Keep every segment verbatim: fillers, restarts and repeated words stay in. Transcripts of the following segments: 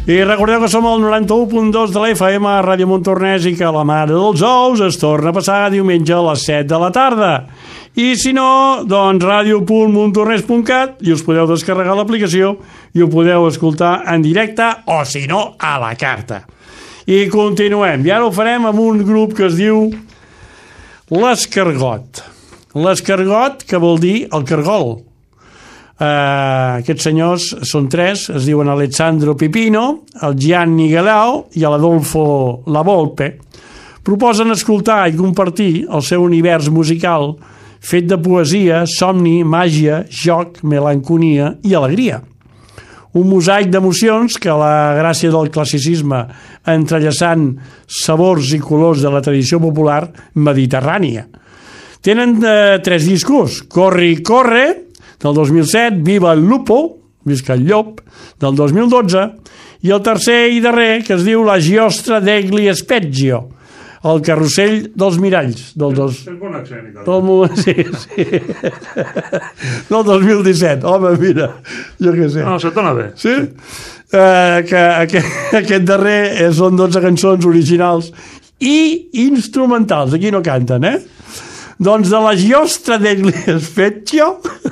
I recordeu que som al noranta-u punt dos de la F M a Ràdio Montornès i que la Mare dels Ous es torna a passar diumenge a les set de la tarda. I si no, doncs ràdio punt montornès punt cat i us podeu descarregar l'aplicació i ho podeu escoltar en directe o, si no, a la carta. I continuem. I ara ho farem amb un grup que es diu l'Escargot. L'Escargot, que vol dir el cargol. Uh, aquests senyors són tres, es diuen Alessandro Pipino, el Gianni Galao i l'Adolfo La Volpe. Proposen escoltar i compartir el seu univers musical fet de poesia, somni, màgia, joc, melanconia i alegria. Un mosaic d'emocions que la gràcia del classicisme entrellaçant sabors i colors de la tradició popular mediterrània. Tenen eh, tres discos: Corri, corre, del dos mil set, Viva el Lupo, visca el llop, del dos mil dotze, i el tercer i darrer, que es diu La Giostra degli Specchio, el carrusell dels miralls, del dos... És bon accent, del moment, sí, sí. del dos mil disset. Home, mira, jo què sé. No, se t'ona bé. Sí? Uh, que aquest, aquest darrer són dotze cançons originals i instrumentals. Aquí no canten, eh? Doncs de La Giostra degli Specchio...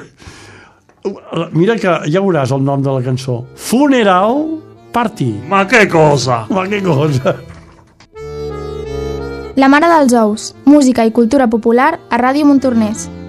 Mira que ja veuràs el nom de la cançó. Funeral Party. Ma que cosa! Ma que cosa! La Mare dels Ous, música i cultura popular a Ràdio Montornès.